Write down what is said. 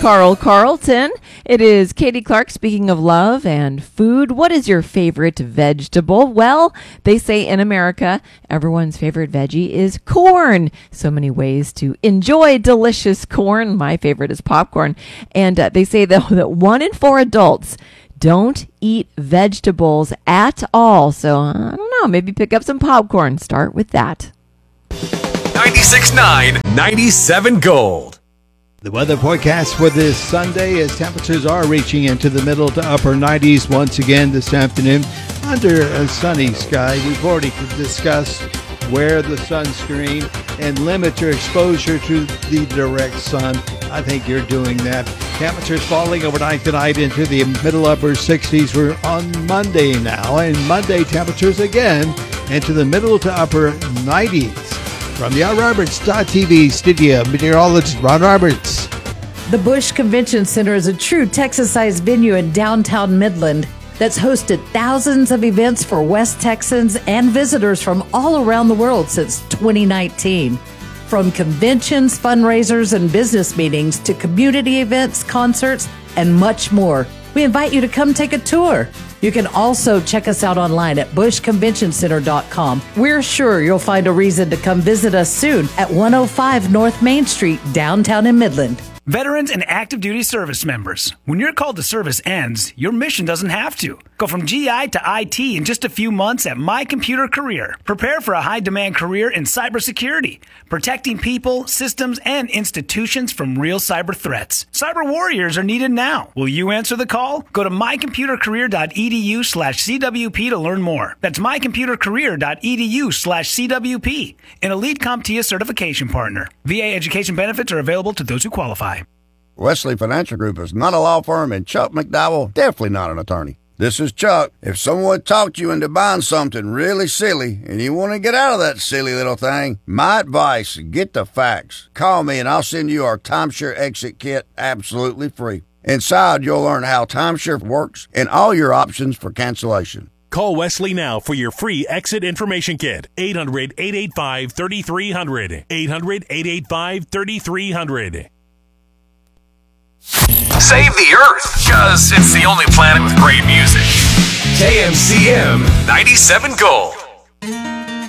Carl Carlton. It is Katie Clark speaking of love and food. What is your favorite vegetable? Well, they say in America, everyone's favorite veggie is corn. So many ways to enjoy delicious corn. My favorite is popcorn. And they say that 1 in 4 adults don't eat vegetables at all. So I don't know, maybe pick up some popcorn. Start with that. 96.9, 97 Gold. The weather forecast for this Sunday is temperatures are reaching into the middle to upper 90s once again this afternoon under a sunny sky. We've already discussed wear the sunscreen and limit your exposure to the direct sun. I think you're doing that. Temperatures falling overnight tonight into the middle upper 60s. We're on Monday now, and Monday temperatures again into the middle to upper 90s. From the RRoberts.tv studio, meteorologist Ron Roberts. The Busch Convention Center is a true Texas-sized venue in downtown Midland that's hosted thousands of events for West Texans and visitors from all around the world since 2019. From conventions, fundraisers, and business meetings to community events, concerts, and much more. We invite you to come take a tour. You can also check us out online at buschconventioncenter.com. We're sure you'll find a reason to come visit us soon at 105 North Main Street, downtown in Midland. Veterans and active duty service members, when your call to service ends, your mission doesn't have to. Go from GI to IT in just a few months at My Computer Career. Prepare for a high-demand career in cybersecurity, protecting people, systems, and institutions from real cyber threats. Cyber warriors are needed now. Will you answer the call? Go to mycomputercareer.edu/CWP to learn more. That's mycomputercareer.edu/CWP, an elite CompTIA certification partner. VA education benefits are available to those who qualify. Wesley Financial Group is not a law firm, and Chuck McDowell definitely not an attorney. This is Chuck. If someone talked you into buying something really silly and you want to get out of that silly little thing, my advice, get the facts. Call me and I'll send you our timeshare exit kit absolutely free. Inside, you'll learn how timeshare works and all your options for cancellation. Call Wesley now for your free exit information kit. 800-885-3300. 800-885-3300. Save the Earth, because it's the only planet with great music. KMCM 97 Gold.